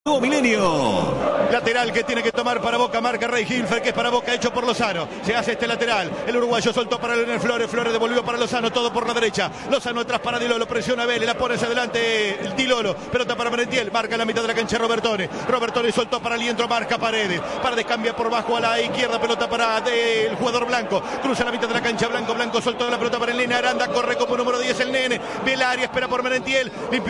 Nuevo Milenio. Lateral que tiene que tomar para Boca, marca Rey Hilfer, que es para Boca, hecho por Lozano. Se hace este lateral. El uruguayo soltó para Leonel Flores. Flores devolvió para Lozano, todo por la derecha. Lozano atrás para Dilolo, presiona a Vélez, la pone hacia adelante el Dilolo. Pelota para Merentiel, marca en la mitad de la cancha Robertone. Robertone soltó para Liendro, marca Paredes. Paredes cambia por bajo a la izquierda, pelota para el jugador Blanco. Cruza la mitad de la cancha Blanco. Blanco soltó la pelota para el nene Aranda, corre como número 10 el nene. Ve el área, espera por Merentiel.